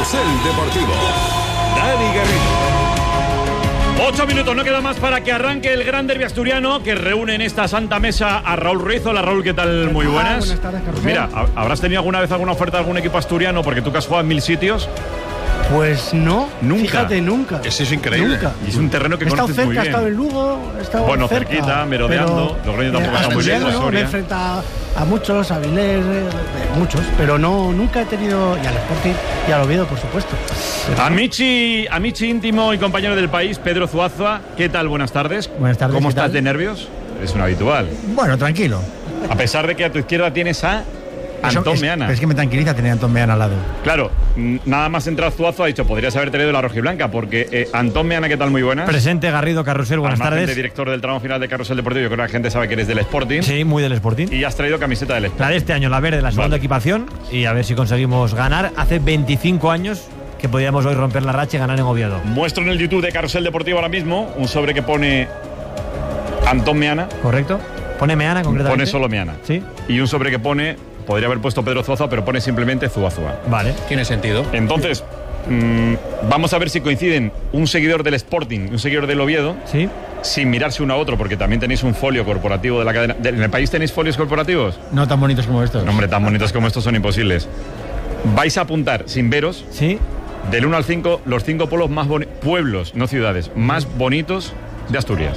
Carrusel Deportivo. Dani Garrido. 8 minutos, no queda más para que arranque el gran derbi asturiano que reúne en esta santa mesa a Raúl Ruiz. Hola Raúl, ¿qué tal? Muy buenas. Buenas tardes, Carrusel. Mira, ¿habrás tenido alguna vez alguna oferta de algún equipo asturiano? Porque tú que has jugado en 1000 sitios. Pues no, Nunca. Fíjate, nunca. Eso es increíble. Nunca. Y es un terreno que He estado conoces muy cerca, he bien. estado en Lugo, he estado Bueno, cerca, cerquita, merodeando. Logroño tampoco está muy lejos, Me he Soria. enfrentado a muchos, a Vilés, muchos, pero nunca he tenido, y al Sporting y al Oviedo, por supuesto. Amici íntimo y compañero del país, Pedro Zuazua. ¿Qué tal? Buenas tardes. Buenas tardes, ¿Cómo ¿qué estás tal? de nervios? Es un habitual. Bueno, tranquilo. A pesar de que a tu izquierda tienes a Antón Meana. Pero es que me tranquiliza tener a Antón Meana al lado. Claro, nada más entrar Zuazo ha dicho, podrías haber traído la rojiblanca, porque Antón Meana, ¿qué tal? Muy buenas. Presente, Garrido, Carrusel, buenas Al margen de tardes. director del tramo final de Carrusel Deportivo, yo creo que la gente sabe que eres del Sporting. Sí, muy del Sporting. Y has traído camiseta del Sporting. La de este año, la verde, la segunda Vale. equipación. Y a ver si conseguimos ganar. Hace 25 años que podíamos hoy romper la racha y ganar en Oviedo. Muestro en el YouTube de Carrusel Deportivo ahora mismo un sobre que pone Antón Meana, ¿Correcto? Pone Meana concretamente. pone solo Meana. Sí, Y un sobre que pone, podría haber puesto Pedro Zuazo, pero pone simplemente Zuazua. vale. Tiene sentido. Entonces, vamos a ver si coinciden un seguidor del Sporting y un seguidor del Oviedo, Sí. sin mirarse uno a otro, porque también tenéis un folio corporativo de la cadena. ¿En el país tenéis folios corporativos? No tan bonitos como estos. No, hombre, tan bonitos como estos son imposibles. Vais a apuntar, sin veros, Sí. del 1 al 5, los 5 pueblos más pueblos, no ciudades, más bonitos de Asturias.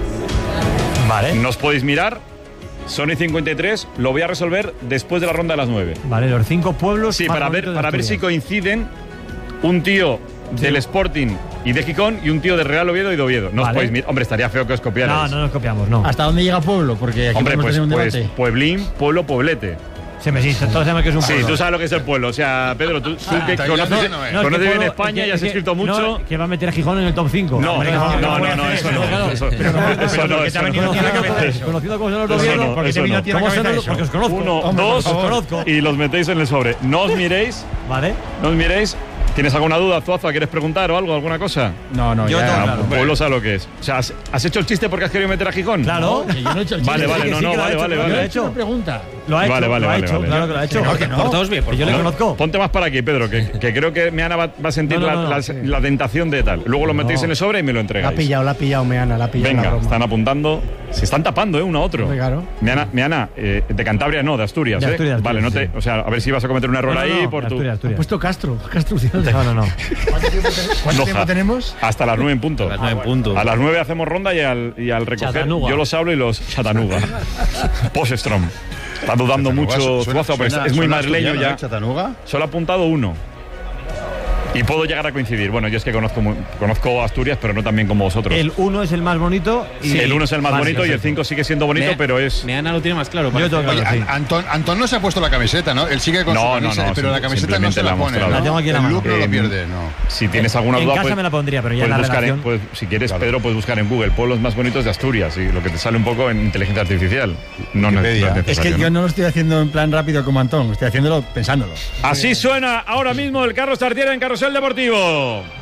Vale. No os podéis mirar, son y 53, lo voy a resolver después de la ronda de las 9. Vale, los 5 pueblos. Sí, más para ver, bonitos de para ver si Asturias. coinciden un tío del Sporting y de Gijón y un tío de Real Oviedo y de Oviedo. No os Vale. podéis mirar. Hombre, estaría feo que os No, copiarais. no nos copiamos, no. ¿Hasta dónde llega Pueblo? Porque aquí Hombre, podemos pues, tener un debate. pueblín, pueblo, pueblete. Se me existe, todos sabemos que es un Sí, pueblo. tú sabes lo que es el pueblo. O sea, Pedro, tú que está conoces, bien, no es. No, es conoces que bien pueblo- España es y has que- escrito mucho. No, que va a meter a Gijón en el top 5. No, Hombre, no, puede eso hacer no, eso, eso claro. no, eso no, ¿Qué te ha venido aquí a la cabeza? Conocido como son los Eso Oviedo, no, porque eso te vino no. a ti a la ¿Cómo cabeza son eso? Porque os conozco. Uno, Hombre, dos, os conozco. y los metéis en el sobre. No os miréis, Vale. no os miréis. ¿Tienes alguna duda, Zuazua? ¿Quieres preguntar o algo, alguna cosa? No, Yo ya. tengo Ah, claro. Pueblo sabe lo que es. O sea, ¿has hecho el chiste porque has querido meter a Gijón? Claro. Que yo no he hecho el chiste. Vale, vale, que no, sí, no, que lo ha vale, hecho, vale, que lo vale. ha He hecho hecho. una pregunta. Lo ha hecho, Vale, vale, lo ha vale, hecho, vale. claro que lo ha hecho. Que no. Portaos bien, por Que yo le favor. conozco. Ponte más para aquí, Pedro, que creo que Meana va a sentir No, la tentación de tal. Luego lo metéis No. en el sobre y me lo La ha entregáis. pillado Meana, la ha pillado la Venga, broma. están apuntando. Se están tapando, uno a otro. Hombre, claro. Meana, de Cantabria no, de Asturias, De Asturias, Vale, no te, sí. o sea, a ver si vas a cometer un error No, no, ahí no, por tu. Asturias, Ha Asturias. puesto Castro. No, no. ¿Cuánto Loja. tiempo tenemos? Hasta las 9 en punto. A las 9 en punto. A las 9 hacemos ronda y al recoger Chattanooga. yo los hablo y los Chattanooga. Poststrom. Está dudando mucho Zuazo, pero es muy madrileño ya. Chattanooga. Solo ha apuntado uno. Y puedo llegar a coincidir. Bueno, yo es que conozco Asturias, pero no tan bien como vosotros. El 1 es el más bonito. Y El 1 es el más Vale, bonito y el perfecto. 5 sigue siendo bonito, pero es. Meana lo tiene más claro. Yo parece. tengo Oye, claro, sí. Antón no se ha puesto la camiseta, ¿no? Él sigue con No, su no, camisa, no, pero la camiseta no se simplemente la la ha pone. mostrado. ¿no? La tengo aquí en la El mano. look no lo pierde, no. Si tienes alguna En duda, casa pues, me la pondría, pero ya en puedes la buscar redacción. si quieres, Pedro, puedes buscar en Google pueblos más bonitos de Asturias y lo que te sale un poco en inteligencia artificial. No, no es Wikipedia. necesario, Es que yo ¿no? no lo estoy haciendo en plan rápido como Antón, estoy haciéndolo pensándolo. Así suena ahora mismo el Carlos Tartiere en Carrusel Deportivo.